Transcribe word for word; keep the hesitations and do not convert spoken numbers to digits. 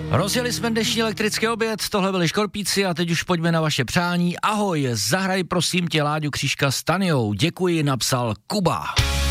Rozjeli jsme dnešní elektrický oběd, tohle byli Škorpíci a teď už pojďme na vaše přání. Ahoj, zahraj prosím tě Láďu Křížka s Taniou, děkuji, napsal Kuba.